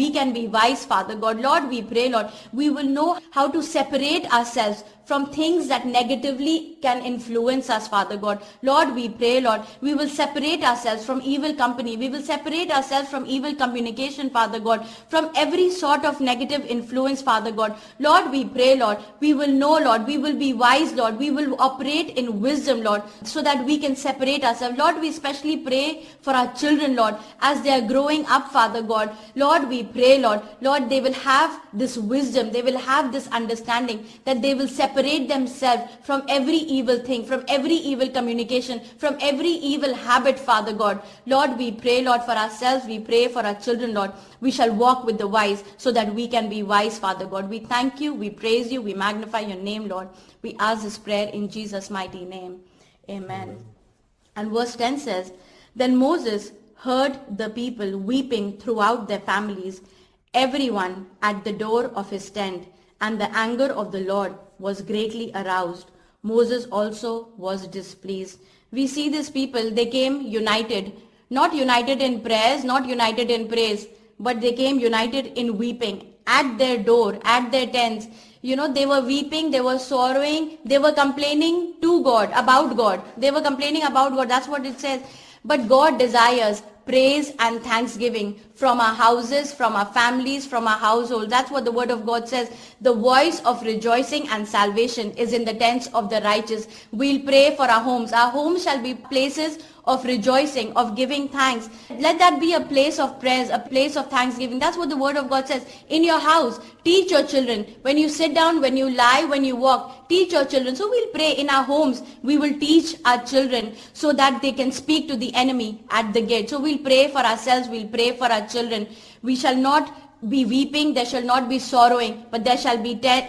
we can be wise, Father God. Lord, we pray, Lord, we will know how to separate ourselves from things that negatively can influence us, Father God. Lord, we pray, Lord, we will separate ourselves from evil company. We will separate ourselves from evil communication, Father God, from every sort of negative influence, Father God. Lord, we pray, Lord, we will know, Lord, we will be wise, Lord, we will operate in wisdom, Lord, so that we can separate ourselves. Lord, we especially pray for our children, Lord, as they are growing up, Father God. Lord, we pray, Lord, they will have this wisdom, they will have this understanding that they will separate themselves from every evil thing, from every evil communication, from every evil habit, Father God. Lord, we pray, Lord, for ourselves, we pray for our children, Lord. We shall walk with the wise so that we can be wise, Father God. We thank you, we praise you, we magnify your name, Lord. We ask this prayer in Jesus' mighty name. Amen. And verse 10 says, Then Moses heard the people weeping throughout their families, everyone at the door of his tent, and the anger of the Lord was greatly aroused. Moses also was displeased. We see these people, they came united, not united in prayers, not united in praise, but they came united in weeping at their door, at their tents. They were weeping, they were sorrowing, they were complaining to God, about God. They were complaining about God. That's what it says. But God desires praise and thanksgiving from our houses, from our families, from our household. That's what the word of God says. The voice of rejoicing and salvation is in the tents of the righteous. We'll pray for our homes. Our homes shall be places of rejoicing, of giving thanks. Let that be a place of prayers, a place of thanksgiving. That's what the word of God says. In your house, teach your children. When you sit down, when you lie, when you walk, teach your children. So we'll pray in our homes. We will teach our children so that they can speak to the enemy at the gate. So we'll pray for ourselves. We'll pray for our children. We shall not be weeping, there shall not be sorrowing, but there shall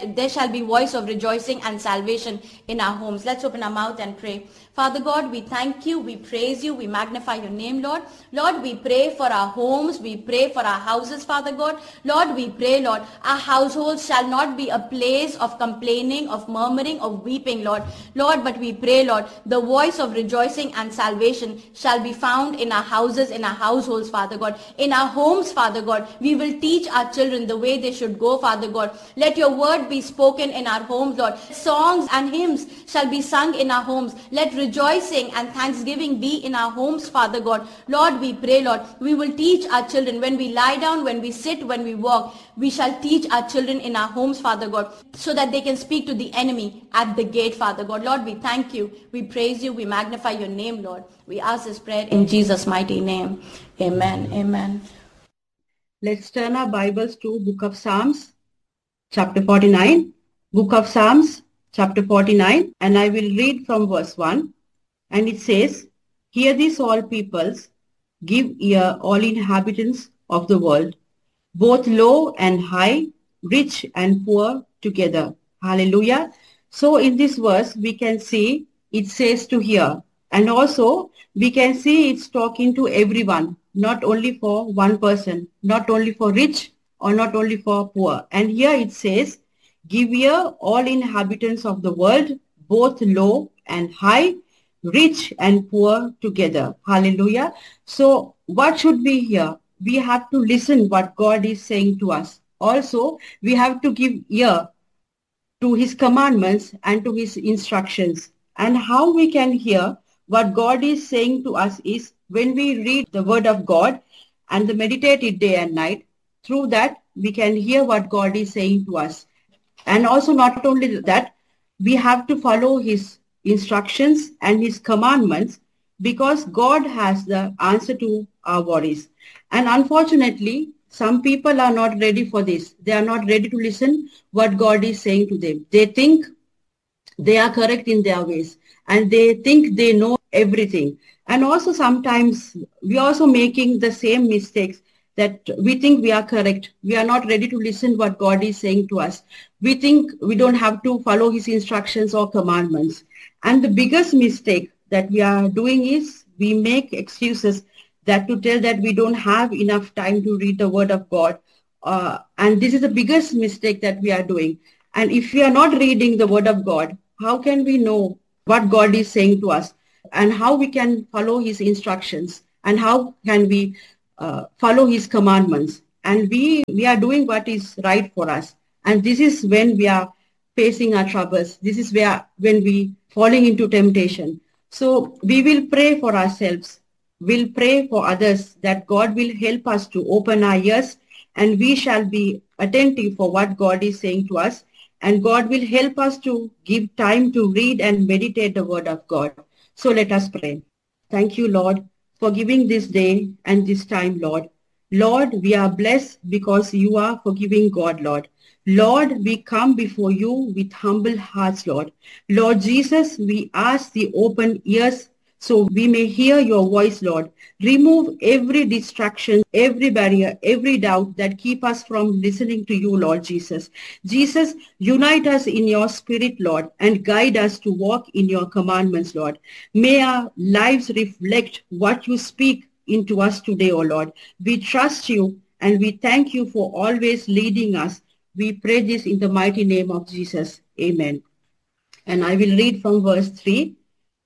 be voice of rejoicing and salvation in our homes. Let's open our mouth and pray. Father God, we thank you, we praise you, we magnify your name, Lord. Lord, we pray for our homes, we pray for our houses, Father God. Lord, we pray, Lord, our households shall not be a place of complaining, of murmuring, of weeping, Lord. Lord, but we pray, Lord, the voice of rejoicing and salvation shall be found in our houses, in our households, Father God. In our homes, Father God, we will teach our children the way they should go, Father God. Let your word be spoken in our homes, Lord. Songs and hymns shall be sung in our homes. Let rejoicing and thanksgiving be in our homes, Father God. Lord, we pray, Lord, we will teach our children when we lie down, when we sit, when we walk. We shall teach our children in our homes, Father God, so that they can speak to the enemy at the gate, Father God. Lord, we thank you, we praise you, we magnify your name, Lord. We ask this prayer in Jesus' mighty name. Amen. Amen. Let's turn our Bibles to Book of Psalms, chapter 49. Book of Psalms, chapter 49, and I will read from verse 1. And it says, Hear this, all peoples, give ear, all inhabitants of the world, both low and high, rich and poor together. Hallelujah. So in this verse, we can see it says to hear. And also, we can see it's talking to everyone, not only for one person, not only for rich or not only for poor. And here it says, Give ear, all inhabitants of the world, both low and high, rich and poor together. Hallelujah. So what should we hear? We have to listen what God is saying to us. Also, we have to give ear to his commandments and to his instructions. And how we can hear what God is saying to us is when we read the word of God and meditate it day and night. Through that, we can hear what God is saying to us. And also not only that, we have to follow his instructions and his commandments because God has the answer to our worries. And unfortunately, some people are not ready for this. They are not ready to listen what God is saying to them. They think they are correct in their ways and they think they know everything. And also sometimes we are also making the same mistakes that we think we are correct. We are not ready to listen what God is saying to us. We think we don't have to follow his instructions or commandments. And the biggest mistake that we are doing is we make excuses that to tell that we don't have enough time to read the word of God. And this is the biggest mistake that we are doing. And if we are not reading the word of God, how can we know what God is saying to us and how we can follow his instructions and how can we follow his commandments? and we are doing what is right for us. And this is when we are facing our troubles. This is where when we falling into temptation. So we will pray for ourselves. We'll pray for others that God will help us to open our ears, and we shall be attentive for what God is saying to us. And God will help us to give time to read and meditate the word of God. So let us pray. Thank you, Lord, for giving this day and this time, Lord. Lord, we are blessed because you are forgiving God, Lord. Lord, we come before you with humble hearts, Lord. Lord Jesus, we ask the open ears so we may hear your voice, Lord. Remove every distraction, every barrier, every doubt that keep us from listening to you, Lord Jesus. Jesus, unite us in your spirit, Lord, and guide us to walk in your commandments, Lord. May our lives reflect what you speak into us today, O Lord. We trust you and we thank you for always leading us. We pray this in the mighty name of Jesus. Amen. And I will read from verse 3.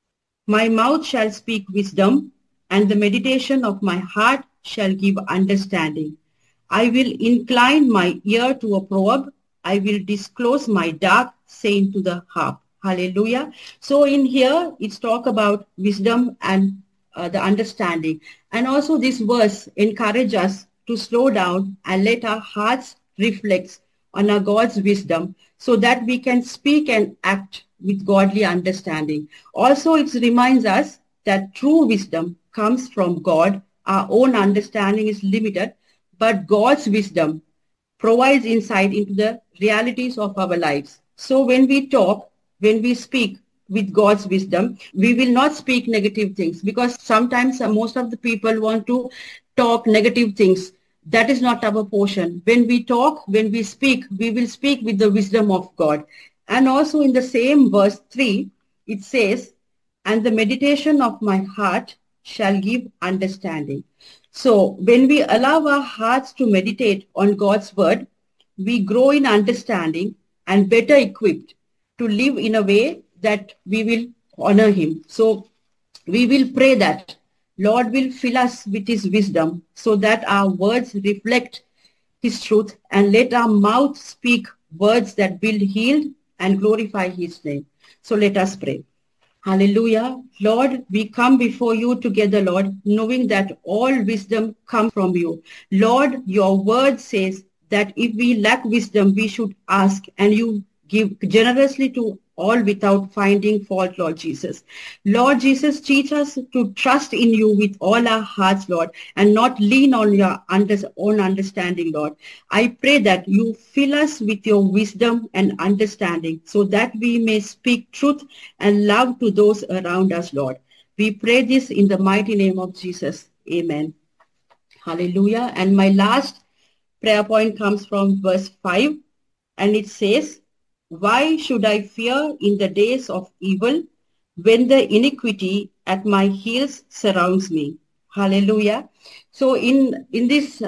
My mouth shall speak wisdom, and the meditation of my heart shall give understanding. I will incline my ear to a proverb. I will disclose my dark saying to the harp. Hallelujah. So in here, it's talk about wisdom and the understanding. And also this verse encourages us to slow down and let our hearts reflect on our God's wisdom so that we can speak and act with godly understanding. Also, it reminds us that true wisdom comes from God. Our own understanding is limited, but God's wisdom provides insight into the realities of our lives. So when we talk, when we speak with God's wisdom, we will not speak negative things, because sometimes most of the people want to talk negative things. That is not our portion. When we talk, when we speak, we will speak with the wisdom of God. And also in the same verse 3, it says, and the meditation of my heart shall give understanding. So when we allow our hearts to meditate on God's word, we grow in understanding and better equipped to live in a way that we will honor him. So we will pray that Lord will fill us with his wisdom so that our words reflect his truth, and let our mouth speak words that build, heal, and glorify his name. So let us pray. Hallelujah. Lord, we come before you together, Lord, knowing that all wisdom comes from you. Lord, your word says that if we lack wisdom, we should ask, and you give generously to all without finding fault, Lord Jesus. Lord Jesus, teach us to trust in you with all our hearts, Lord, and not lean on your own understanding, Lord. I pray that you fill us with your wisdom and understanding so that we may speak truth and love to those around us, Lord. We pray this in the mighty name of Jesus. Amen. Hallelujah. And my last prayer point comes from verse 5, and it says, why should I fear in the days of evil when the iniquity at my heels surrounds me? Hallelujah. So in this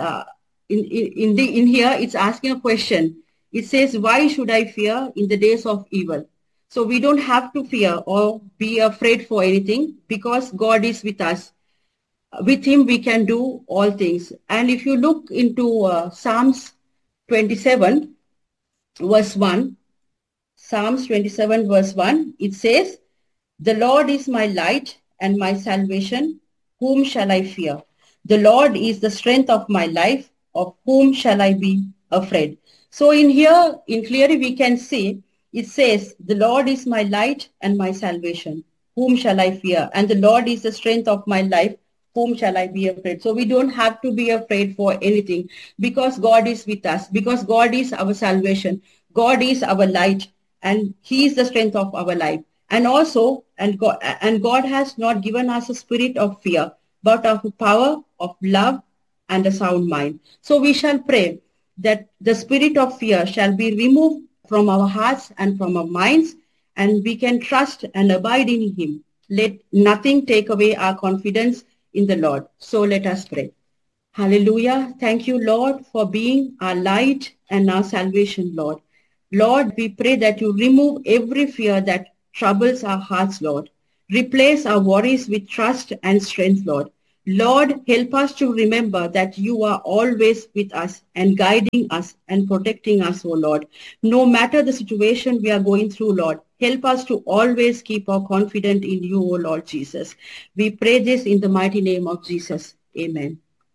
in here, it's asking a question. It says, why should I fear in the days of evil? So we don't have to fear or be afraid for anything, because God is with us. With him we can do all things. And if you look into Psalms 27 verse 1, Psalms 27 verse 1, it says, the Lord is my light and my salvation. Whom shall I fear? The Lord is the strength of my life. Of whom shall I be afraid? So in here, in clearly we can see, it says, the Lord is my light and my salvation. Whom shall I fear? And the Lord is the strength of my life. Whom shall I be afraid? So we don't have to be afraid for anything, because God is with us, because God is our salvation. God is our light, and he is the strength of our life. And also, God has not given us a spirit of fear, but of power, of love, and a sound mind. So we shall pray that the spirit of fear shall be removed from our hearts and from our minds, and we can trust and abide in him. Let nothing take away our confidence in the Lord. So let us pray. Hallelujah. Thank you, Lord, for being our light and our salvation, Lord. Lord, we pray that you remove every fear that troubles our hearts, Lord. Replace our worries with trust and strength, Lord. Lord, help us to remember that you are always with us and guiding us and protecting us, O Lord. No matter the situation we are going through, Lord, help us to always keep our confidence in you, O Lord Jesus. We pray this in the mighty name of Jesus. Amen.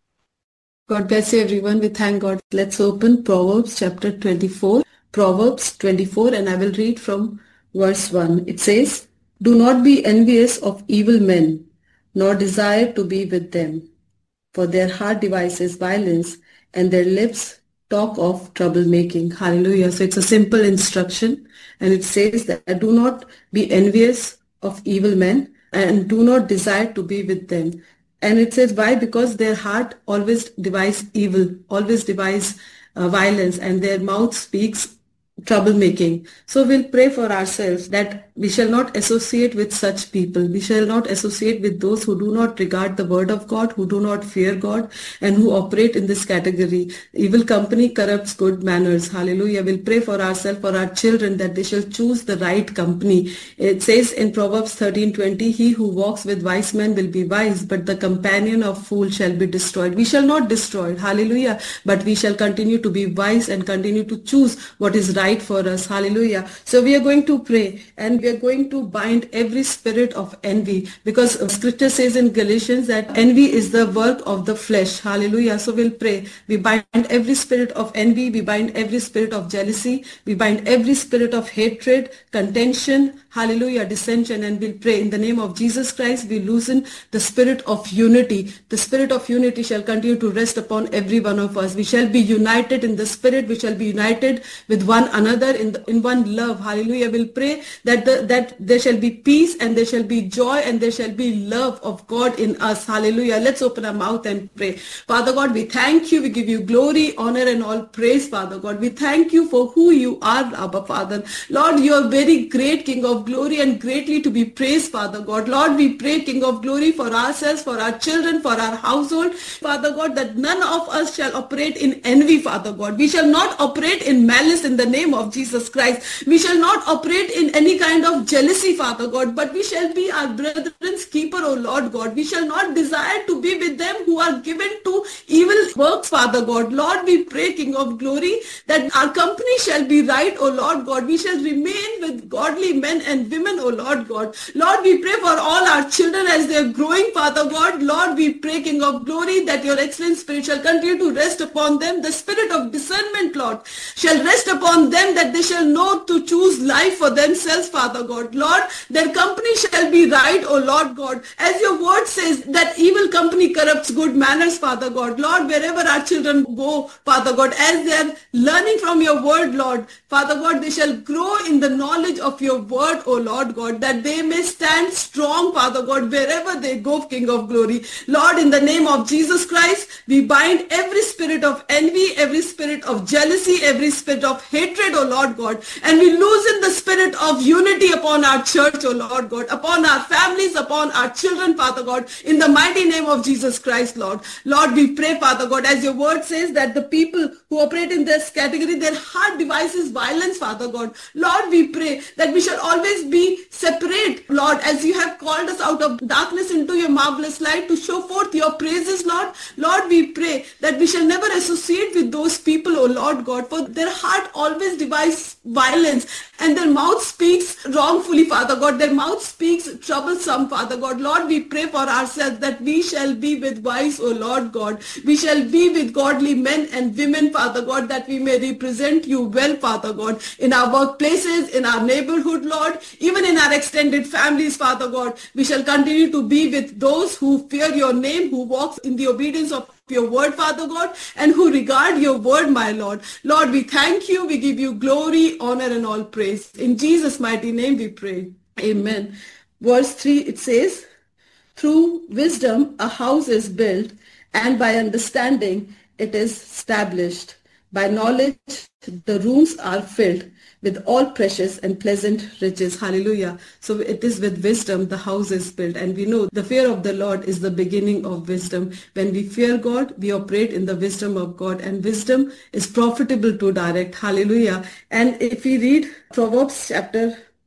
God bless you, everyone. We thank God. Let's open Proverbs chapter 24. Proverbs 24, and I will read from verse 1. It says, "Do not be envious of evil men, nor desire to be with them. For their heart devises violence, and their lips talk of troublemaking." Hallelujah. So it's a simple instruction, and it says that do not be envious of evil men, and do not desire to be with them. And it says why? Because their heart always devise evil, always devise violence, and their mouth speaks troublemaking. So we'll pray for ourselves that we shall not associate with such people. We shall not associate with those who do not regard the word of God, who do not fear God, and who operate in this category. Evil company corrupts good manners. Hallelujah. We'll pray for ourselves, for our children, that they shall choose the right company. It says in Proverbs 13:20, "He who walks with wise men will be wise, but the companion of fools shall be destroyed." We shall not destroy. Hallelujah. But we shall continue to be wise and continue to choose what is right for us. Hallelujah. So we are going to pray, and we are going to bind every spirit of envy, because scripture says in Galatians that envy is the work of the flesh. Hallelujah. So we'll pray. We bind every spirit of envy. We bind every spirit of jealousy. We bind every spirit of hatred, contention, hallelujah, dissension, and we'll pray in the name of Jesus Christ. We loosen the spirit of unity. The spirit of unity shall continue to rest upon every one of us. We shall be united in the spirit. We shall be united with one another in one love. Hallelujah. We'll pray that that there shall be peace, and there shall be joy, and there shall be love of God in us. Hallelujah. Let's open our mouth and pray. Father God, we thank you. We give you glory, honor, and all praise, Father God. We thank you for who you are, Abba Father. Lord, you are very great, King of glory, and greatly to be praised, Father God. Lord, we pray, King of glory, for ourselves, for our children, for our household, Father God, that none of us shall operate in envy, Father God. We shall not operate in malice in the name of Jesus Christ. We shall not operate in any kind of jealousy, Father God, but we shall be our brethren's keeper, O Lord God. We shall not desire to be with them who are given to evil works, Father God. Lord, we pray, King of glory, that our company shall be right, O Lord God. We shall remain with godly men and women, O Lord God. Lord, we pray for all our children as they are growing, Father God. Lord, we pray, King of glory, that your excellent spirit shall continue to rest upon them. The spirit of discernment, Lord, shall rest upon them, that they shall know to choose life for themselves, Father God. Lord, their company shall be right, O Lord God. As your word says, that evil company corrupts good manners, Father God. Lord, wherever our children go, Father God, as they are learning from your word, Lord, Father God, they shall grow in the knowledge of your word, O Lord God, that they may stand strong, Father God, wherever they go, King of glory. Lord, in the name of Jesus Christ, we bind every spirit of envy, every spirit of jealousy, every spirit of hatred, O Lord God, and we loosen the spirit of unity upon our church, O Lord God, upon our families, upon our children, Father God, in the mighty name of Jesus Christ, Lord. Lord, we pray, Father God, as your word says, that the people who operate in this category, their heart devises violence, Father God. Lord, we pray that we shall always be separate, Lord, as you have called us out of darkness into your marvelous light to show forth your praises, Lord. Lord, we pray that we shall never associate with those people, O Lord God, for their heart always devises violence, and their mouth speaks wrongfully, Father God. Their mouth speaks troublesome, Father God. Lord, we pray for ourselves that we shall be with wise, O Lord God. We shall be with godly men and women, Father God, that we may represent you well, Father God, in our workplaces, in our neighborhood, Lord, even in our extended families, Father God. We shall continue to be with those who fear your name, who walk in the obedience of your word, Father God, and who regard your word, my Lord. Lord, we thank you. We give you glory, honor, and all praise. In Jesus' mighty name we pray. Amen. Verse 3, it says, "Through wisdom a house is built, and by understanding it is established. By knowledge the rooms are filled with all precious and pleasant riches." Hallelujah. So it is with wisdom the house is built. And we know the fear of the Lord is the beginning of wisdom. When we fear God, we operate in the wisdom of God. And wisdom is profitable to direct. Hallelujah. And if we read Proverbs chapter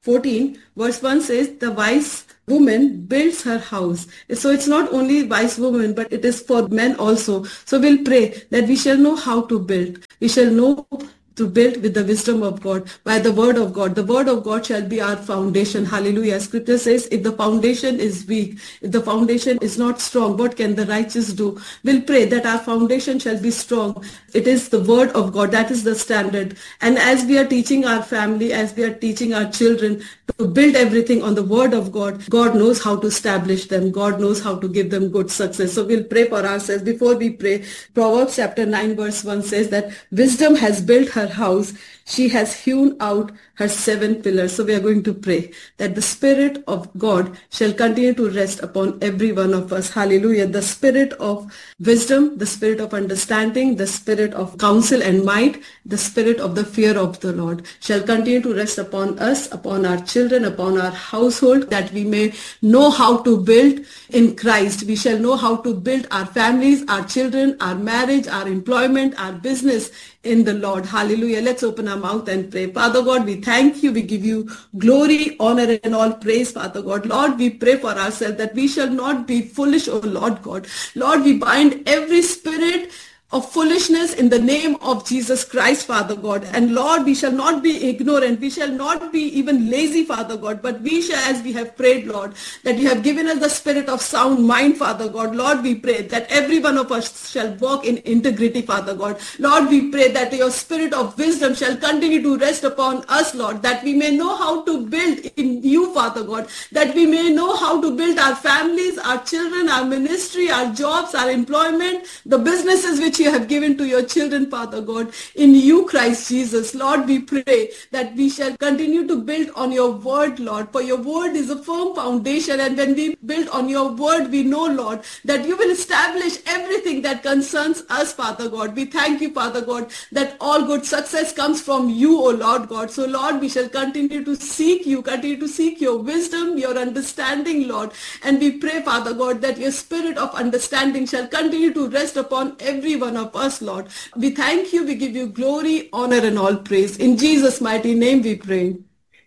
14, verse 1 says, the wise woman builds her house. So it's not only wise woman, but it is for men also. So we'll pray that we shall know how to build. We shall know to build with the wisdom of God, by the word of God. The word of God shall be our foundation. Hallelujah. Scripture says, if the foundation is weak, if the foundation is not strong, what can the righteous do? We'll pray that our foundation shall be strong. It is the word of God. That is the standard. And as we are teaching our family, as we are teaching our children to build everything on the word of God, God knows how to establish them. God knows how to give them good success. So we'll pray for ourselves. Before we pray, Proverbs chapter 9 verse 1 says that wisdom has built her house. She has hewn out her 7 pillars. So we are going to pray that the Spirit of God shall continue to rest upon every one of us. Hallelujah. The Spirit of wisdom, the Spirit of understanding, the Spirit of counsel and might, the Spirit of the fear of the Lord shall continue to rest upon us, upon our children, upon our household, that we may know how to build in Christ. We shall know how to build our families, our children, our marriage, our employment, our business in the Lord. Hallelujah. Let's open our mouth and pray. Father God, we thank you. We give you glory, honor, and all praise, Father God. Lord, we pray for ourselves that we shall not be foolish, O Lord God. Lord, we bind every spirit of foolishness in the name of Jesus Christ, Father God. And Lord, we shall not be ignorant. We shall not be even lazy, Father God. But we shall, as we have prayed, Lord, that you have given us the spirit of sound mind, Father God. Lord, we pray that every one of us shall walk in integrity, Father God. Lord, we pray that your spirit of wisdom shall continue to rest upon us, Lord, that we may know how to build in you, Father God, that we may know how to build our families, our children, our ministry, our jobs, our employment, the businesses which you have given to your children, Father God, in you, Christ Jesus. Lord, we pray that we shall continue to build on your word, Lord, for your word is a firm foundation, and when we build on your word, we know, Lord, that you will establish everything that concerns us, Father God. We thank you, Father God, that all good success comes from you, O Lord God. So, Lord, we shall continue to seek you, continue to seek your wisdom, your understanding, Lord, and we pray, Father God, that your spirit of understanding shall continue to rest upon every one of us, Lord. We thank you. We give you glory, honor, and all praise. In Jesus' mighty name we pray.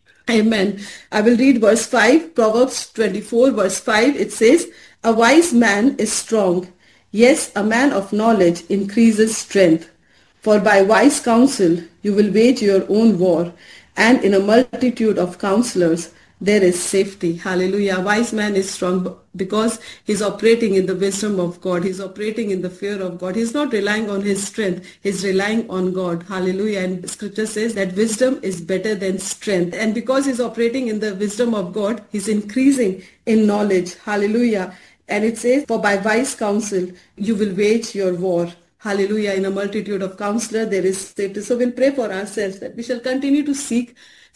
Amen. I will read verse 5, Proverbs 24, verse 5. It says, a wise man is strong. Yes, a man of knowledge increases strength. For by wise counsel you will wage your own war, and in a multitude of counselors there is safety. Hallelujah. A wise man is strong because he's operating in the wisdom of God. He's operating in the fear of God. He's not relying on his strength. He's relying on God. Hallelujah. And scripture says that wisdom is better than strength. And because he's operating in the wisdom of God, he's increasing in knowledge. Hallelujah. And it says, for by wise counsel you will wage your war. Hallelujah. In a multitude of counselors there is safety. So we'll pray for ourselves that we shall continue to seek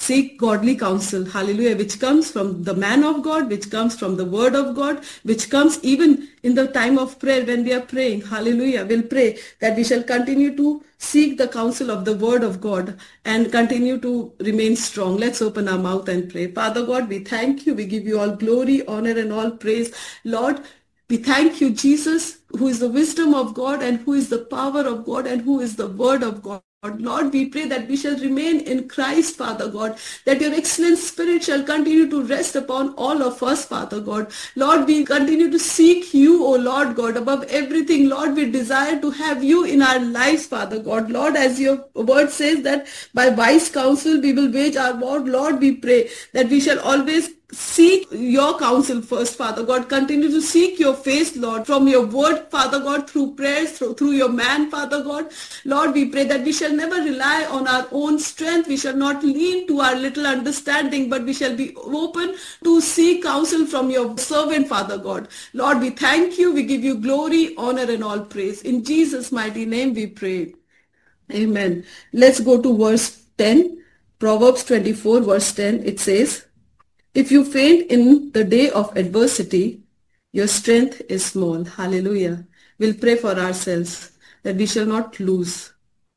godly counsel, hallelujah, which comes from the man of God, which comes from the word of God, which comes even in the time of prayer when we are praying, hallelujah. We'll pray that we shall continue to seek the counsel of the word of God and continue to remain strong. Let's open our mouth and pray. Father God, we thank you. We give you all glory, honor, and all praise. Lord, we thank you, Jesus, who is the wisdom of God and who is the power of God and who is the word of God. Lord, we pray that we shall remain in Christ, Father God, that your excellent spirit shall continue to rest upon all of us, Father God. Lord, we continue to seek you, O Lord God, above everything. Lord, we desire to have you in our lives, Father God. Lord, as your word says that by wise counsel we will wage our war. Lord, we pray that we shall always seek your counsel first, Father God. Continue to seek your face, Lord, from your word, Father God, through prayers, through your man, Father God. Lord, we pray that we shall never rely on our own strength. We shall not lean to our little understanding, but we shall be open to seek counsel from your servant, Father God. Lord, we thank you. We give you glory, honor, and all praise. In Jesus' mighty name we pray. Amen. Let's go to verse 10. Proverbs 24, verse 10. It says, if you faint in the day of adversity, your strength is small. Hallelujah. We'll pray for ourselves that we shall not lose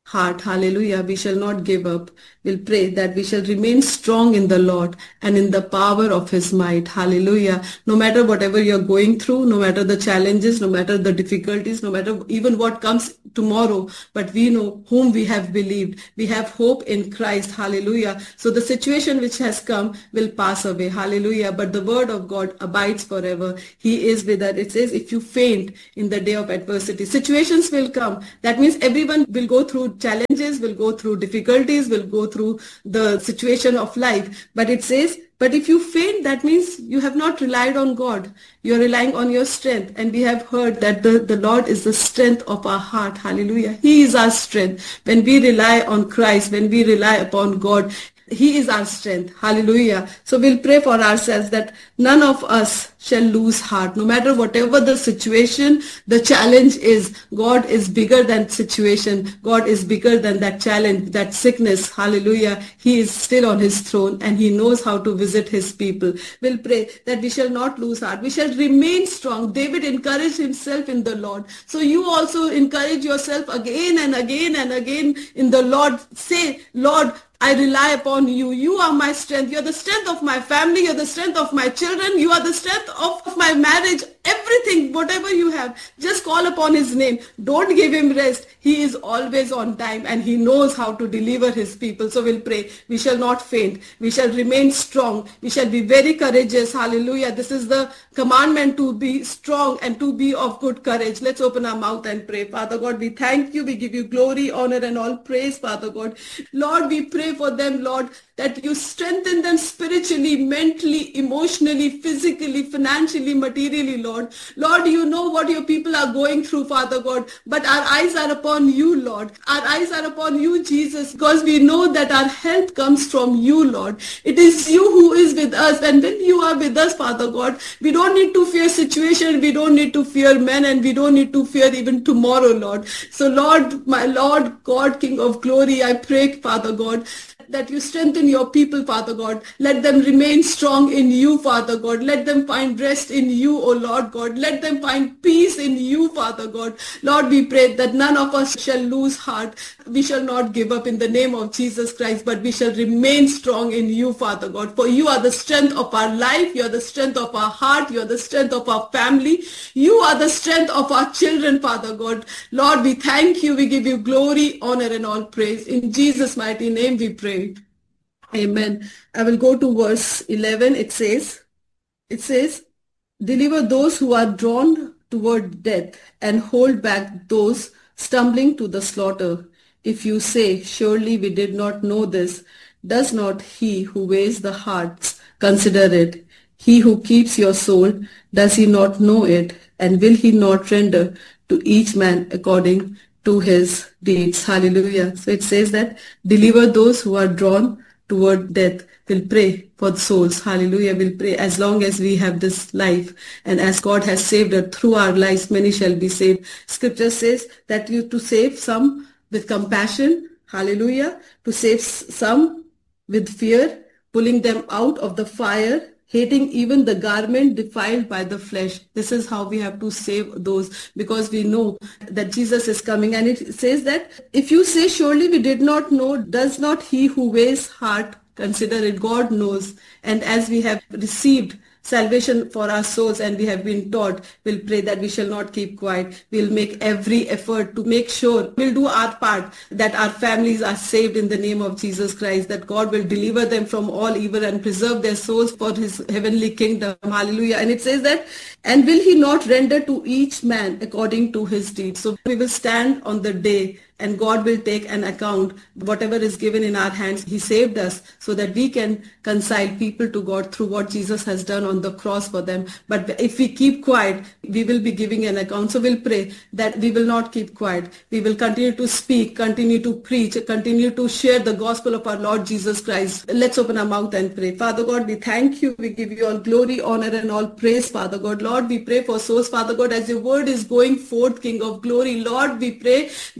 heart. Hallelujah. We shall not give up. We'll pray that we shall remain strong in the Lord and in the power of his might. Hallelujah. No matter whatever you're going through, no matter the challenges, no matter the difficulties, no matter even what comes tomorrow, but we know whom we have believed. We have hope in Christ. Hallelujah. So the situation which has come will pass away. Hallelujah. But the word of God abides forever. He is with us. It says, if you faint in the day of adversity, situations will come. That means everyone will go through challenges, will go through difficulties, will go through the situation of life. But it says, but if you faint, that means you have not relied on God. You are relying on your strength. And we have heard that the Lord is the strength of our heart. Hallelujah. He is our strength. When we rely on Christ, when we rely upon God, he is our strength. Hallelujah. So we'll pray for ourselves that none of us shall lose heart. No matter whatever the situation, the challenge is, God is bigger than situation. God is bigger than that challenge, that sickness. Hallelujah. He is still on his throne and he knows how to visit his people. We'll pray that we shall not lose heart. We shall remain strong. David encouraged himself in the Lord. So you also encourage yourself again and again and again in the Lord. Say, Lord, I rely upon you. You are my strength. You are the strength of my family. You are the strength of my children. You are the strength of my marriage. Everything, whatever you have, just call upon his name. Don't give him rest. He is always on time and he knows how to deliver his people. So we'll pray. We shall not faint. We shall remain strong. We shall be very courageous. Hallelujah. This is the commandment, to be strong and to be of good courage. Let's open our mouth and pray. Father God, we thank you. We give you glory, honor and all praise, Father God. Lord, we pray for them, Lord, that you strengthen them spiritually, mentally, emotionally, physically, financially, materially, Lord. Lord, you know what your people are going through, Father God, but our eyes are upon you, Lord. Our eyes are upon you, Jesus, because we know that our help comes from you, Lord. It is you who is with us, and when you are with us, Father God, we don't need to fear situation, we don't need to fear men, and we don't need to fear even tomorrow, Lord. So, Lord, my Lord, God, King of glory, I pray, Father God, that you strengthen your people, Father God. Let them remain strong in you, Father God. Let them find rest in you, O Lord God. Let them find peace in you, Father God. Lord, we pray that none of us shall lose heart. We shall not give up in the name of Jesus Christ, but we shall remain strong in you, Father God. For you are the strength of our life. You are the strength of our heart. You are the strength of our family. You are the strength of our children, Father God. Lord, we thank you. We give you glory, honor, and all praise. In Jesus' mighty name we pray. Amen. I will go to verse 11. It says, deliver those who are drawn toward death and hold back those stumbling to the slaughter. If you say, surely we did not know this, does not he who weighs the hearts consider it? He who keeps your soul, does he not know it? And will he not render to each man according to his deeds? Hallelujah. So it says that deliver those who are drawn toward death. We'll pray for the souls. Hallelujah. We'll pray as long as we have this life, and as God has saved us through our lives, many shall be saved. Scripture says that you to save some with compassion. Hallelujah. To save some with fear, pulling them out of the fire, hating even the garment defiled by the flesh. This is how we have to save those, because we know that Jesus is coming. And it says that if you say, surely we did not know, does not he who weighs heart consider it? God knows. And as we have received salvation for our souls and we have been taught, we'll pray that we shall not keep quiet. We'll make every effort to make sure we'll do our part, that our families are saved in the name of Jesus Christ, that God will deliver them from all evil and preserve their souls for his heavenly kingdom. Hallelujah. And it says that, and will he not render to each man according to his deeds? So we will stand on the day and God will take an account. Whatever is given in our hands, he saved us so that we can reconcile people to God through what Jesus has done on the cross for them. But if we keep quiet, we will be giving an account. So we'll pray that we will not keep quiet. We will continue to speak, continue to preach, continue to share the gospel of our Lord Jesus Christ. Let's open our mouth and pray. Father God, we thank you. We give you all glory, honor, and all praise, Father God. Lord, we pray for souls, Father God, as your word is going forth, King of glory. Lord, we pray you give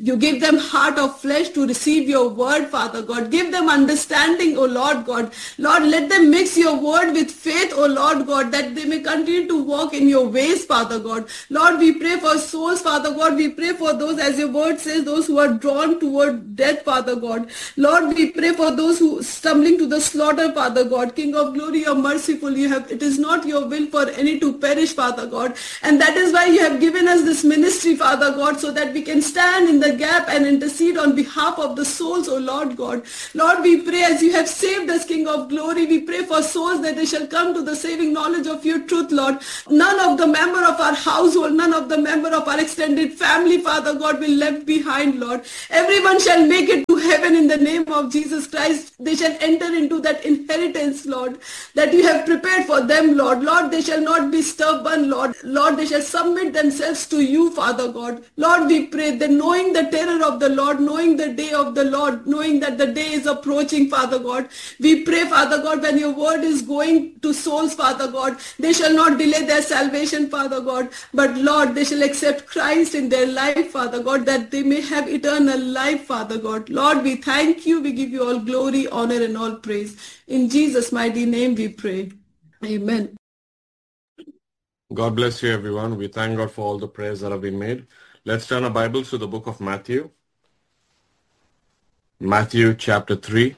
them heart of flesh to receive your word, Father God. Give them understanding, O Lord God. Lord, let them mix your word with faith, O Lord God, that they may continue to walk in your ways, Father God. Lord, we pray for souls, Father God. We pray for those, as your word says, those who are drawn toward death, Father God. Lord, we pray for those who stumbling to the slaughter, Father God. King of glory, you are merciful. It is not your will for any to perish, Father God. And that is why you have given us this ministry, Father God, so that we can stand in the gap and intercede on behalf of the souls, O Lord God. Lord, we pray as you have saved us, King of glory, we pray for souls that they shall come to the saving knowledge of your truth, Lord. None of the member of our household, none of the member of our extended family, Father God, will left behind, Lord. Everyone shall make it to heaven in the name of Jesus Christ. They shall enter into that inheritance, Lord, that you have prepared for them, Lord. Lord, they shall not be stubborn, Lord. Lord, they shall submit themselves to you, Father God. Lord, we pray that knowing the terror of the Lord, knowing the day of the Lord, knowing that the day is approaching, Father God, we pray, Father God, when your word is going to souls, Father God, they shall not delay their salvation, Father God, but Lord, they shall accept Christ in their life, Father God, that they may have eternal life, Father God. Lord, we thank you. We give you all glory, honor, and all praise. In Jesus' mighty name we pray. Amen. God bless you, everyone. We thank God for all the prayers that have been made. Let's turn our Bibles to the book of Matthew. Matthew chapter 3,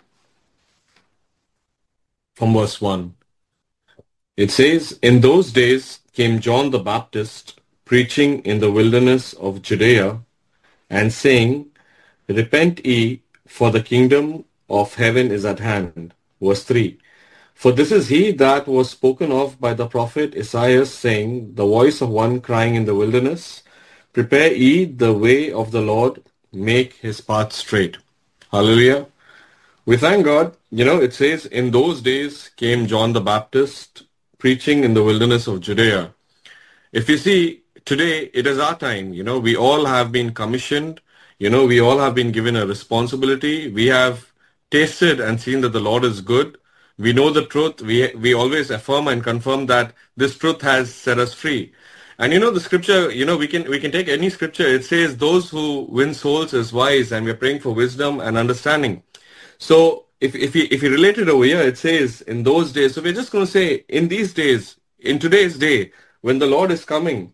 from verse 1. It says, "In those days came John the Baptist, preaching in the wilderness of Judea, and saying, Repent ye, for the kingdom of heaven is at hand." Verse 3. "For this is he that was spoken of by the prophet Isaiah, saying, The voice of one crying in the wilderness, Prepare ye the way of the Lord, make his path straight." Hallelujah. We thank God. It says, "In those days came John the Baptist, preaching in the wilderness of Judea." If you see, today it is our time. We all have been commissioned. We all have been given a responsibility. We have tasted and seen that the Lord is good. We know the truth. We always affirm and confirm that this truth has set us free. And the scripture, we can take any scripture. It says those who win souls is wise, and we're praying for wisdom and understanding. So if you relate it over here, it says in those days. So we're just going to say in these days, in today's day, when the Lord is coming,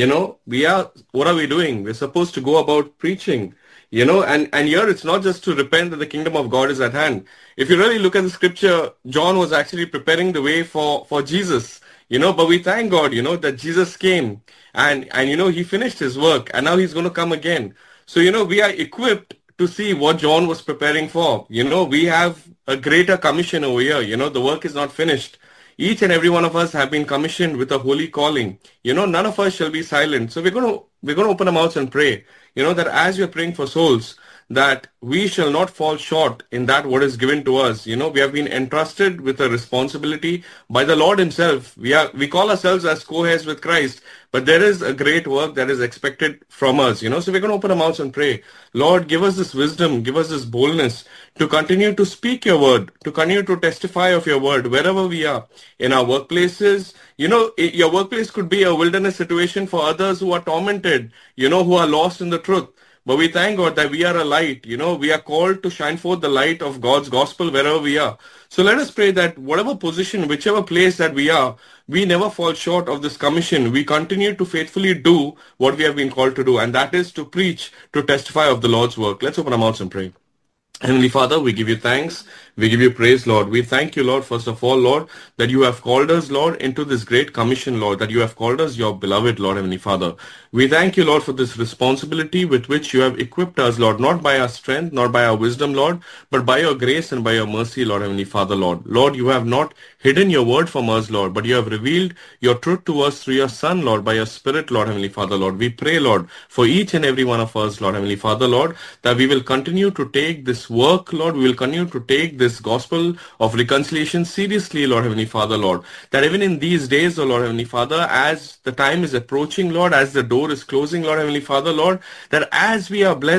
what are we doing? We're supposed to go about preaching, and here it's not just to repent that the kingdom of God is at hand. If you really look at the scripture, John was actually preparing the way for Jesus, but we thank God, that Jesus came and he finished his work, and now he's going to come again. So, we are equipped to see what John was preparing for. We have a greater commission over here. The work is not finished. Each and every one of us have been commissioned with a holy calling. None of us shall be silent. So we're going to open our mouths and pray, that as we're praying for souls, that we shall not fall short in that what is given to us. We have been entrusted with a responsibility by the Lord himself. We call ourselves as co-heirs with Christ, but there is a great work that is expected from us. So we're going to open our mouths and pray. Lord, give us this wisdom, give us this boldness to continue to speak your word, to continue to testify of your word wherever we are, in our workplaces. Your workplace could be a wilderness situation for others who are tormented, who are lost in the truth. But we thank God that we are a light. We are called to shine forth the light of God's gospel wherever we are. So let us pray that whatever position, whichever place that we are, we never fall short of this commission. We continue to faithfully do what we have been called to do, and that is to preach, to testify of the Lord's work. Let's open our mouths and pray. Heavenly Father, we give you thanks. We give you praise, Lord. We thank you, Lord, first of all, Lord, that you have called us, Lord, into this great commission, Lord, that you have called us your beloved, Lord, Heavenly Father. We thank you, Lord, for this responsibility with which you have equipped us, Lord, not by our strength, not by our wisdom, Lord, but by your grace and by your mercy, Lord, Heavenly Father, Lord. Lord, you have not hidden your word from us, Lord, but you have revealed your truth to us through your Son, Lord, by your Spirit, Lord, Heavenly Father, Lord. We pray, Lord, for each and every one of us, Lord, Heavenly Father, Lord, that we will continue to take this work, Lord, we will continue to take this gospel of reconciliation seriously, Lord, Heavenly Father, Lord, that even in these days, oh Lord, Heavenly Father, as the time is approaching, Lord, as the door is closing, Lord, Heavenly Father, Lord, that as we are blessed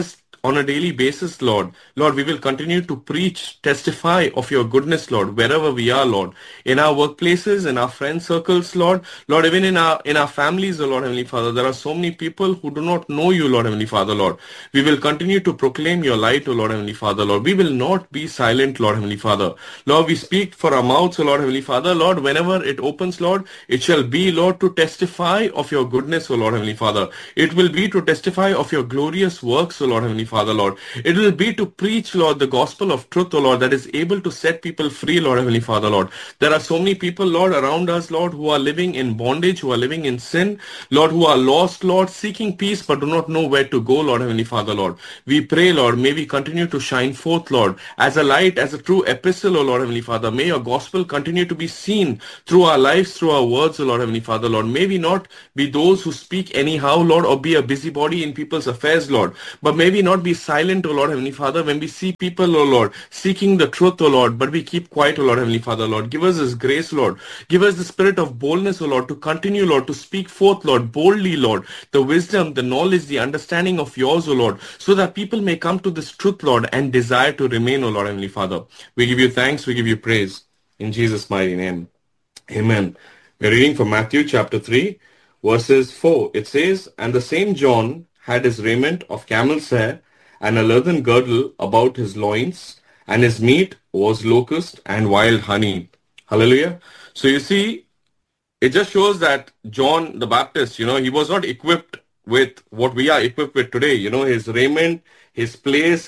on a daily basis, Lord. Lord, we will continue to preach, testify of your goodness, Lord, wherever we are, Lord. In our workplaces, in our friend circles, Lord. Lord, even in our families, O Lord, Heavenly Father, there are so many people who do not know you, Lord, Heavenly Father, Lord. We will continue to proclaim your light, O Lord, Heavenly Father, Lord. We will not be silent, Lord, Heavenly Father. Lord, we speak for our mouths, O Lord, Heavenly Father. Lord, whenever it opens, Lord, it shall be, Lord, to testify of your goodness, O Lord, Heavenly Father. It will be to testify of your glorious works, O Lord, Heavenly Father, Lord. It will be to preach, Lord, the gospel of truth, O Lord, that is able to set people free, Lord, Heavenly Father, Lord. There are so many people, Lord, around us, Lord, who are living in bondage, who are living in sin, Lord, who are lost, Lord, seeking peace but do not know where to go, Lord, Heavenly Father, Lord. We pray, Lord, may we continue to shine forth, Lord, as a light, as a true epistle, O Lord, Heavenly Father. May your gospel continue to be seen through our lives, through our words, O Lord, Heavenly Father, Lord. May we not be those who speak anyhow, Lord, or be a busybody in people's affairs, Lord. But may we not be silent, O Lord, Heavenly Father, when we see people, O Lord, seeking the truth, O Lord, but we keep quiet, O Lord, Heavenly Father, Lord. Give us this grace, Lord. Give us the spirit of boldness, O Lord, to continue, Lord, to speak forth, Lord, boldly, Lord, the wisdom, the knowledge, the understanding of yours, O Lord, so that people may come to this truth, Lord, and desire to remain, O Lord, Heavenly Father. We give you thanks, we give you praise. In Jesus' mighty name. Amen. We're reading from Matthew chapter 3, verses 4. It says, "And the same John had his raiment of camel's hair and a leathern girdle about his loins, and his meat was locust and wild honey." Hallelujah. So you see, it just shows that John the Baptist, he was not equipped with what we are equipped with today. His raiment, his place,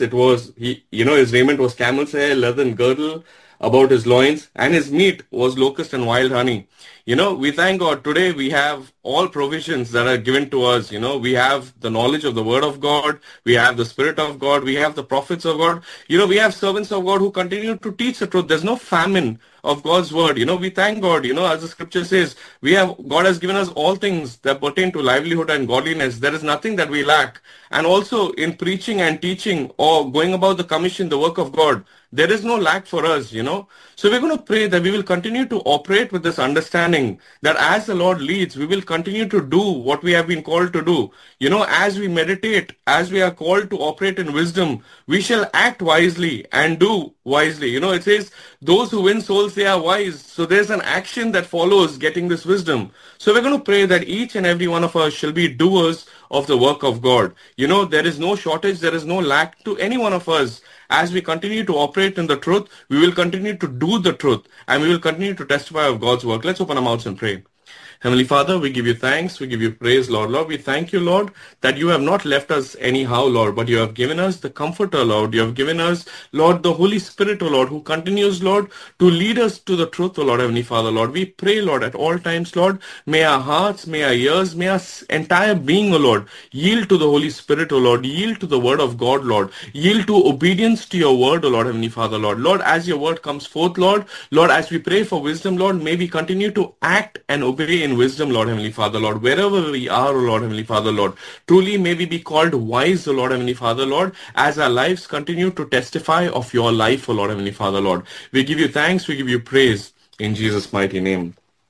his raiment was camel's hair, leathern girdle about his loins, and his meat was locust and wild honey. We thank God today we have all provisions that are given to us. We have the knowledge of the word of God. We have the spirit of God. We have the prophets of God. We have servants of God who continue to teach the truth. There's no famine of God's word. We thank God, as the scripture says, God has given us all things that pertain to livelihood and godliness. There is nothing that we lack. And also in preaching and teaching or going about the commission, the work of God, there is no lack for us, So we're going to pray that we will continue to operate with this understanding that as the Lord leads, we will continue to do what we have been called to do. As we meditate, as we are called to operate in wisdom, we shall act wisely and do wisely. It says, those who win souls, they are wise. So there's an action that follows getting this wisdom. So we're going to pray that each and every one of us shall be doers of the work of God. There is no shortage, there is no lack to any one of us. As we continue to operate in the truth, we will continue to do the truth, and we will continue to testify of God's work. Let's open our mouths and pray. Heavenly Father, we give you thanks, we give you praise, Lord. Lord, we thank you, Lord, that you have not left us anyhow, Lord, but you have given us the Comforter, Lord. You have given us, Lord, the Holy Spirit, O Lord, who continues, Lord, to lead us to the truth, O Lord, Heavenly Father, Lord. We pray, Lord, at all times, Lord, may our hearts, may our ears, may our entire being, O Lord, yield to the Holy Spirit, O Lord, yield to the word of God, Lord, yield to obedience to your word, O Lord, Heavenly Father, Lord. Lord, as your word comes forth, Lord, as we pray for wisdom, Lord, may we continue to act and obey in wisdom, Lord, Heavenly Father, Lord, wherever we are, O Lord, Heavenly Father, Lord. Truly may we be called wise, O Lord, Heavenly Father, Lord, as our lives continue to testify of your life, O Lord, Heavenly Father, Lord. We give you thanks, we give you praise in Jesus' mighty name.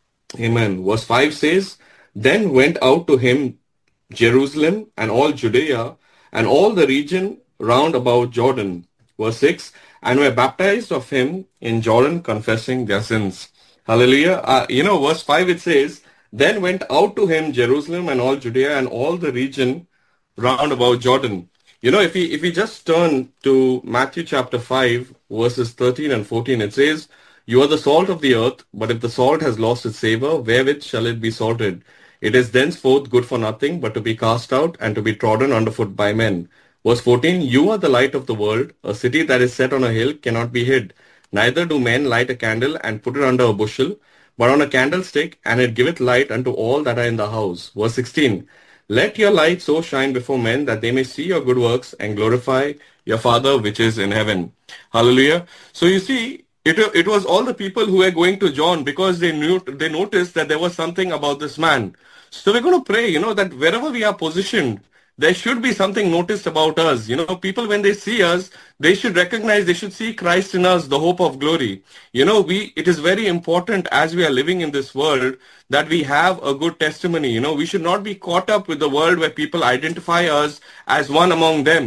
Amen. Verse 5 says, "Then went out to him Jerusalem and all Judea and all the region round about Jordan." Verse 6, "And were baptized of him in Jordan, confessing their sins." Hallelujah. Verse 5 it says, "Then went out to him Jerusalem and all Judea and all the region round about Jordan." If we just turn to Matthew chapter 5, verses 13 and 14, it says, "You are the salt of the earth, but if the salt has lost its savor, wherewith shall it be salted? It is thenceforth good for nothing, but to be cast out and to be trodden underfoot by men." Verse 14, "You are the light of the world. A city that is set on a hill cannot be hid. Neither do men light a candle and put it under a bushel, but on a candlestick, and it giveth light unto all that are in the house." Verse 16, "Let your light so shine before men that they may see your good works and glorify your Father which is in heaven." Hallelujah. So you see, it was all the people who were going to John because they noticed that there was something about this man. So we're going to pray, that wherever we are positioned, there should be something noticed about us. People, when they see us, they should recognize, they should see Christ in us, the hope of glory. It is very important as we are living in this world that we have a good testimony. We should not be caught up with the world where people identify us as one among them.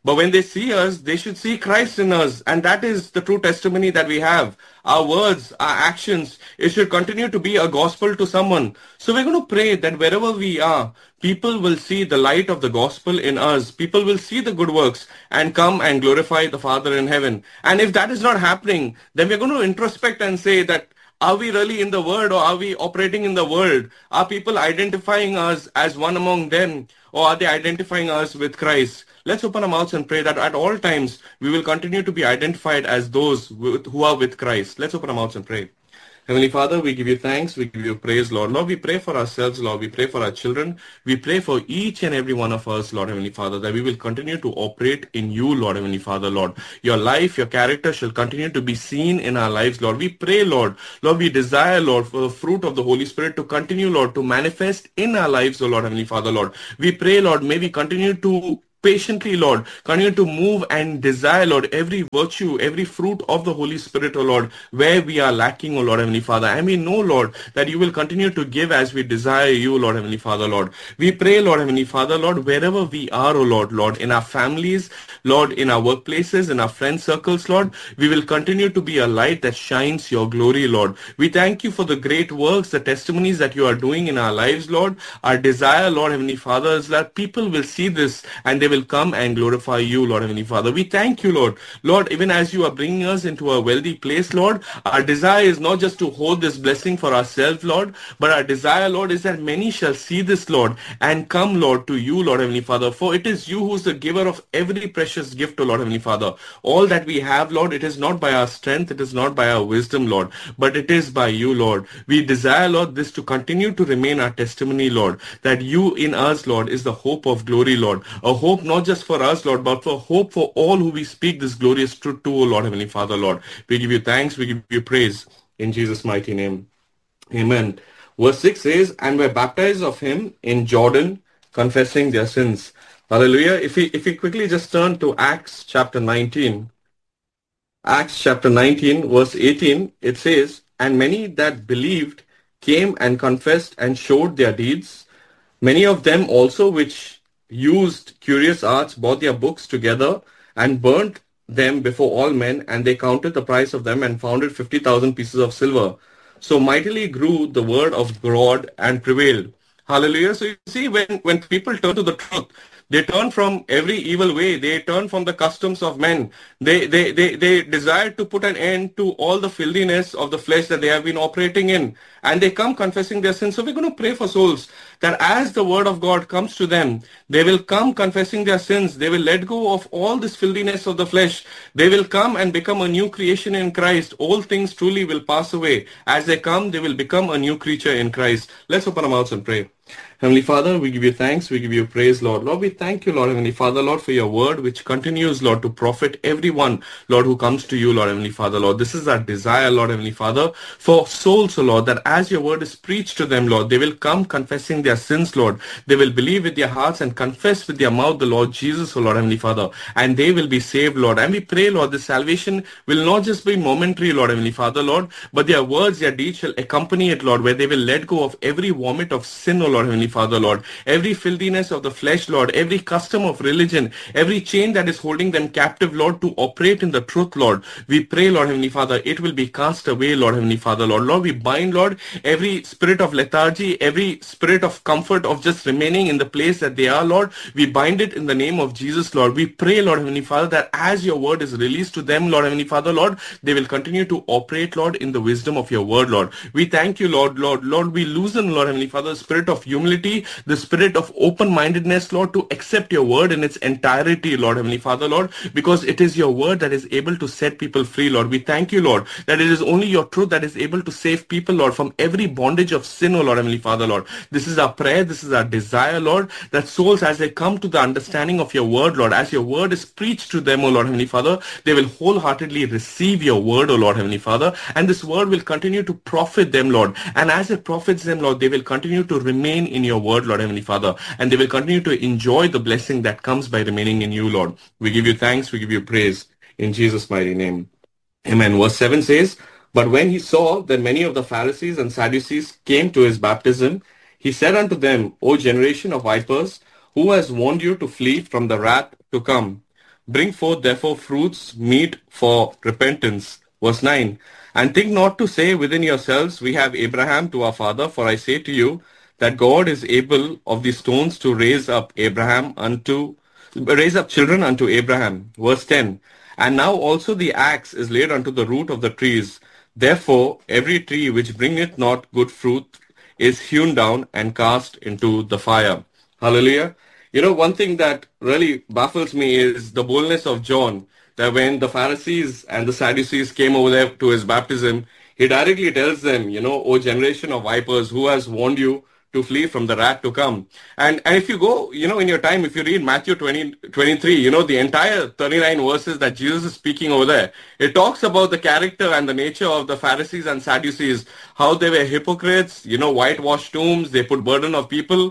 But when they see us, they should see Christ in us. And that is the true testimony that we have. Our words, our actions, it should continue to be a gospel to someone. So we're going to pray that wherever we are, people will see the light of the gospel in us. People will see the good works and come and glorify the Father in heaven. And if that is not happening, then we're going to introspect and say that, are we really in the word, or are we operating in the world? Are people identifying us as one among them, or are they identifying us with Christ? Let's open our mouths and pray that at all times we will continue to be identified as those who are with Christ. Let's open our mouths and pray. Heavenly Father, we give you thanks, we give you praise, Lord. Lord, we pray for ourselves, Lord. We pray for our children. We pray for each and every one of us, Lord, Heavenly Father, that we will continue to operate in you, Lord, Heavenly Father, Lord. Your life, your character shall continue to be seen in our lives, Lord. We pray, Lord. Lord, we desire, Lord, for the fruit of the Holy Spirit to continue, Lord, to manifest in our lives, O Lord, Heavenly Father, Lord. We pray, Lord, may we continue to patiently, Lord, continue to move and desire, Lord, every virtue, every fruit of the Holy Spirit, O Lord, where we are lacking, O Lord, Heavenly Father. And we know, Lord, that you will continue to give as we desire you, Lord, Heavenly Father, Lord. We pray, Lord, Heavenly Father, Lord, wherever we are, O Lord, Lord, in our families, Lord, in our workplaces, in our friend circles, Lord, we will continue to be a light that shines your glory, Lord. We thank you for the great works, the testimonies that you are doing in our lives, Lord. Our desire, Lord, Heavenly Father, is that people will see this and they will come and glorify you, Lord, Heavenly Father. We thank you, Lord. Lord, even as you are bringing us into a wealthy place, Lord, our desire is not just to hold this blessing for ourselves, Lord, but our desire, Lord, is that many shall see this, Lord, and come, Lord, to you, Lord, Heavenly Father. For it is you who is the giver of every precious gift, O Lord, Heavenly Father. All that we have, Lord, it is not by our strength, it is not by our wisdom, Lord, but it is by you, Lord. We desire, Lord, this to continue to remain our testimony, Lord, that you in us, Lord, is the hope of glory, Lord. A hope not just for us, Lord, but for hope for all who we speak this glorious truth to, O Lord, Heavenly Father, Lord. We give you thanks, we give you praise in Jesus' mighty name. Amen. Verse 6 says, and were baptized of him in Jordan, confessing their sins. Hallelujah. If we quickly just turn to Acts chapter 19. Acts chapter 19, verse 18, it says, and many that believed came and confessed and showed their deeds. Many of them also which used curious arts bought their books together and burnt them before all men, and they counted the price of them and found it 50,000 pieces of silver. So mightily grew the word of God and prevailed. Hallelujah. So you see, when people turn to the truth, they turn from every evil way. They turn from the customs of men. They desire to put an end to all the filthiness of the flesh that they have been operating in. And they come confessing their sins. So we're going to pray for souls that as the word of God comes to them, they will come confessing their sins. They will let go of all this filthiness of the flesh. They will come and become a new creation in Christ. All things truly will pass away. As they come, they will become a new creature in Christ. Let's open our mouths and pray. Heavenly Father, we give you thanks, we give you praise, Lord. Lord, we thank you, Lord, Heavenly Father, Lord, for your word, which continues, Lord, to profit everyone, Lord, who comes to you, Lord, Heavenly Father, Lord. This is our desire, Lord, Heavenly Father, for souls, O Lord, that as your word is preached to them, Lord, they will come confessing their sins, Lord. They will believe with their hearts and confess with their mouth the Lord Jesus, O Lord, Heavenly Father, and they will be saved, Lord. And we pray, Lord, this salvation will not just be momentary, Lord, Heavenly Father, Lord, but their words, their deeds shall accompany it, Lord, where they will let go of every vomit of sin, O Lord, Heavenly Father, Lord. Every filthiness of the flesh, Lord, every custom of religion, every chain that is holding them captive, Lord, to operate in the truth, Lord. We pray, Lord, Heavenly Father, it will be cast away, Lord, Heavenly Father, Lord. Lord, we bind, Lord, every spirit of lethargy, every spirit of comfort of just remaining in the place that they are, Lord. We bind it in the name of Jesus, Lord. We pray, Lord, Heavenly Father, that as your word is released to them, Lord, Heavenly Father, Lord, they will continue to operate, Lord, in the wisdom of your word, Lord. We thank you, Lord, Lord, we loosen, Lord, Heavenly Father, the spirit of humility, the spirit of open-mindedness, Lord, to accept your word in its entirety, Lord, Heavenly Father, Lord, because it is your word that is able to set people free, Lord. We thank you, Lord, that it is only your truth that is able to save people, Lord, from every bondage of sin, O Lord, Heavenly Father, Lord. This is our prayer, this is our desire, Lord, that souls, as they come to the understanding of your word, Lord, as your word is preached to them, O Lord, Heavenly Father, they will wholeheartedly receive your word, O Lord, Heavenly Father, and this word will continue to profit them, Lord, and as it profits them, Lord, they will continue to remain in your word, Lord, Heavenly Father, and they will continue to enjoy the blessing that comes by remaining in you, Lord. We give you thanks, we give you praise in Jesus' mighty name. Amen. Verse 7 says, but when he saw that many of the Pharisees and Sadducees came to his baptism, he said unto them, O generation of vipers, who has warned you to flee from the wrath to come? Bring forth therefore fruits meet for repentance. Verse 9. And think not to say within yourselves, we have Abraham to our father, for I say to you that God is able of these stones to raise up children unto Abraham. Verse 10. And now also the axe is laid unto the root of the trees. Therefore every tree which bringeth not good fruit is hewn down and cast into the fire. Hallelujah. You know, one thing that really baffles me is the boldness of John, that when the Pharisees and the Sadducees came over there to his baptism, he directly tells them, O generation of vipers, who has warned you to flee from the wrath to come? And if you go, in your time, if you read Matthew 23, the entire 39 verses that Jesus is speaking over there, it talks about the character and the nature of the Pharisees and Sadducees, how they were hypocrites, whitewashed tombs, they put burden of people,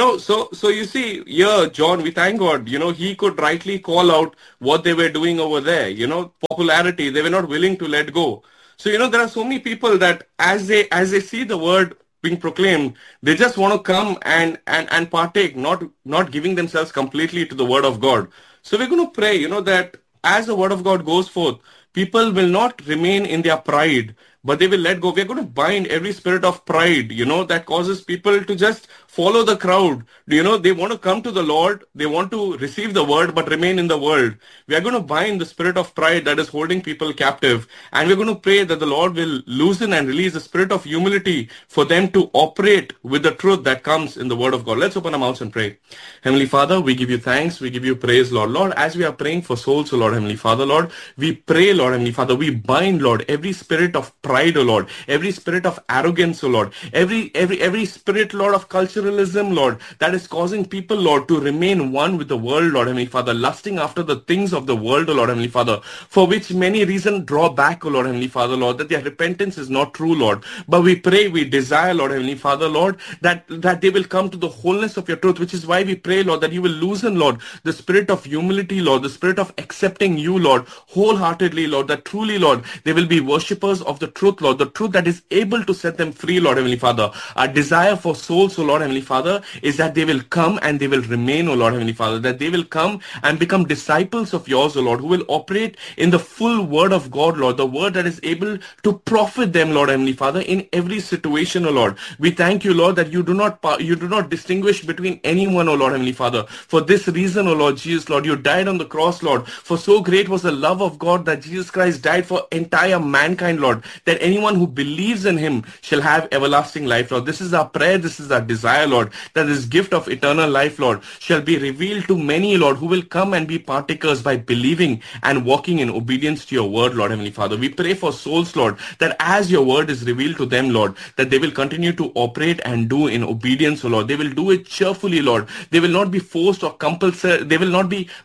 so you see here, John, we thank God, he could rightly call out what they were doing over there, popularity, they were not willing to let go. So, there are so many people that as they see the word being proclaimed, they just want to come and partake, not giving themselves completely to the word of God. So we're going to pray, that as the word of God goes forth, people will not remain in their pride, but they will let go. We're going to bind every spirit of pride, that causes people to just follow the crowd. They want to come to the Lord. They want to receive the word, but remain in the world. We are going to bind the spirit of pride that is holding people captive. And we're going to pray that the Lord will loosen and release the spirit of humility for them to operate with the truth that comes in the word of God. Let's open our mouths and pray. Heavenly Father, we give you thanks. We give you praise, Lord. Lord, as we are praying for souls, O Lord, Heavenly Father, Lord, we pray, Lord, Heavenly Father, we bind, Lord, every spirit of pride, O Lord, every spirit of arrogance, O Lord, every spirit, Lord, of culturalism, Lord, that is causing people, Lord, to remain one with the world, Lord, Heavenly Father, lusting after the things of the world, O Lord, Heavenly Father, for which many reasons draw back, O Lord, Heavenly Father, Lord, that their repentance is not true, Lord. But we pray, we desire, Lord, Heavenly Father, Lord, that they will come to the wholeness of your truth, which is why we pray, Lord, that you will loosen, Lord, the spirit of humility, Lord, the spirit of accepting you, Lord, wholeheartedly, Lord, that truly, Lord, they will be worshippers of the truth, Lord, the truth that is able to set them free, Lord, Heavenly Father. Our desire for souls, O Lord, Heavenly Father, is that they will come and they will remain, O Lord, Heavenly Father, that they will come and become disciples of yours, O Lord, who will operate in the full word of God, Lord, the word that is able to profit them, Lord, Heavenly Father, in every situation, O Lord. We thank you, Lord, that you do not distinguish between anyone, O Lord, Heavenly Father. For this reason, O Lord Jesus, Lord, you died on the cross, Lord, for so great was the love of God that Jesus Christ died for entire mankind, Lord, that anyone who believes in him shall have everlasting life, Lord. This is our prayer, this is our desire, Lord, that this gift of eternal life, Lord, shall be revealed to many, Lord, who will come and be partakers by believing and walking in obedience to your word, Lord, Heavenly Father. We pray for souls, Lord, that as your word is revealed to them, Lord, that they will continue to operate and do in obedience, O Lord. They will do it cheerfully, Lord. They will not be forced or compulsory. They will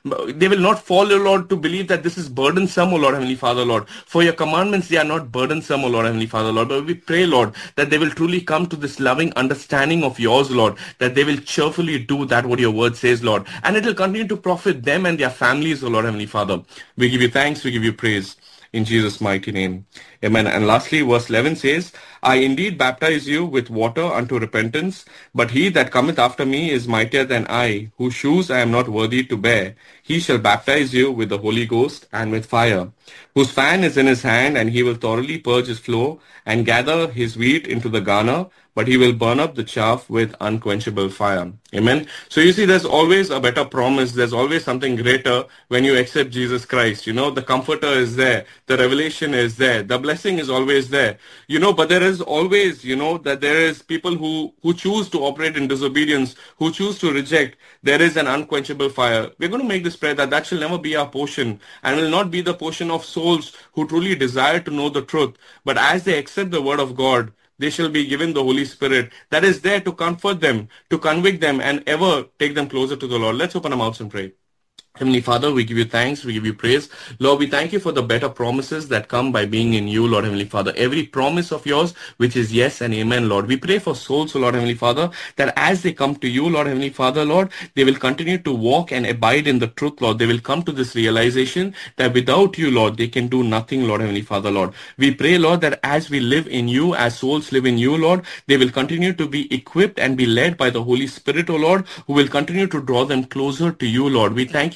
not fall, O Lord, to believe that this is burdensome, O Lord, Heavenly Father, Lord. For your commandments, they are not burdensome, O Lord, Heavenly Father, Lord. But we pray, Lord, that they will truly come to this loving understanding of yours, Lord, that they will cheerfully do that what your word says, Lord. And it will continue to profit them and their families, O Lord, Heavenly Father. We give you thanks, we give you praise. In Jesus' mighty name. Amen. And lastly, verse 11 says, I indeed baptize you with water unto repentance, but he that cometh after me is mightier than I, whose shoes I am not worthy to bear. He shall baptize you with the Holy Ghost and with fire, whose fan is in his hand, and he will thoroughly purge his floor and gather his wheat into the garner, but he will burn up the chaff with unquenchable fire. Amen. So you see, there's always a better promise. There's always something greater when you accept Jesus Christ. The comforter is there. The revelation is there. The blessing is always there. But there is always, that there is people who choose to operate in disobedience, who choose to reject. There is an unquenchable fire. We're going to make this prayer that shall never be our portion and will not be the portion of souls who truly desire to know the truth. But as they accept the word of God, they shall be given the Holy Spirit that is there to comfort them, to convict them, and ever take them closer to the Lord. Let's open our mouths and pray. Heavenly Father, we give you thanks, we give you praise. Lord, we thank you for the better promises that come by being in you, Lord Heavenly Father. Every promise of yours, which is yes and amen, Lord. We pray for souls, Lord Heavenly Father, that as they come to you, Lord Heavenly Father, Lord, they will continue to walk and abide in the truth, Lord. They will come to this realization that without you, Lord, they can do nothing, Lord Heavenly Father, Lord. We pray, Lord, that as we live in you, as souls live in you, Lord, they will continue to be equipped and be led by the Holy Spirit, O Lord, who will continue to draw them closer to you, Lord. We thank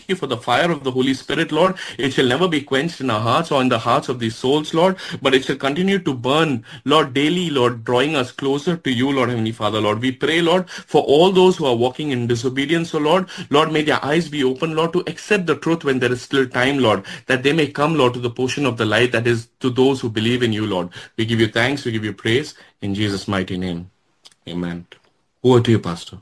thank you for the fire of the Holy Spirit, Lord. It shall never be quenched in our hearts or in the hearts of these souls, Lord, but it shall continue to burn, Lord, daily, Lord, drawing us closer to you, Lord, Heavenly Father, Lord. We pray, Lord, for all those who are walking in disobedience, oh Lord. Lord, may their eyes be open, Lord, to accept the truth when there is still time, Lord, that they may come, Lord, to the portion of the light that is to those who believe in you, Lord. We give you thanks, we give you praise, in Jesus' mighty name. Amen. Over to you, Pastor.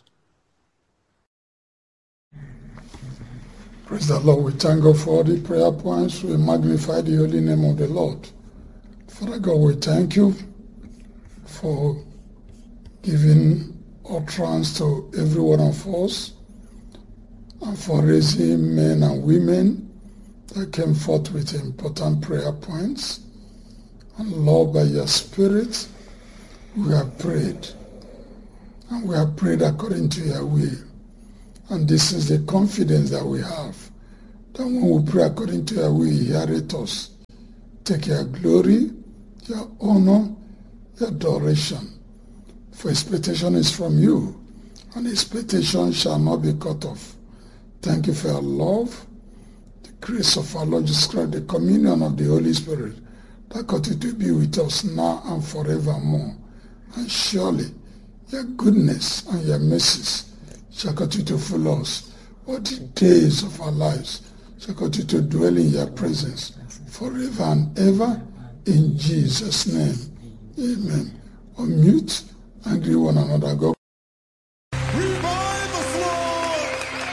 Praise the Lord. We thank God for all the prayer points. We magnify the holy name of the Lord. Father God, we thank you for giving utterance to every one of us and for raising men and women that came forth with important prayer points. And Lord, by your Spirit, we have prayed. And we have prayed according to your will. And this is the confidence that we have, that when we pray according to your will, you hear it us. Take your glory, your honor, your adoration. For expectation is from you, and expectation shall not be cut off. Thank you for your love, the grace of our Lord Jesus Christ, the communion of the Holy Spirit, that continue to be with us now and forevermore. And surely your goodness and your mercies shall continue to follow us all the days of our lives, shall continue to dwell in your presence forever and ever, in Jesus' name. Amen. Unmute and greet one another. Go. Revive us, Lord!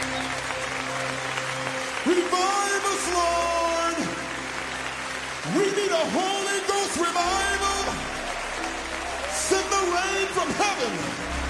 Revive us, Lord! We need a Holy Ghost revival. Send the rain from heaven.